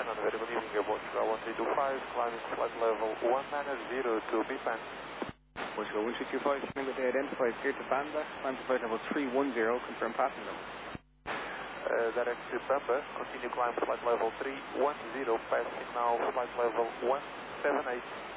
Canon, very good evening, Airport 1325, climbing flight level 190 to Bipan. Portugal 1625, with the identified clear to Banda, climb to flight level 310, confirm passenger. Direct to Bamba, continue climb flight level 310, passing now flight level 178.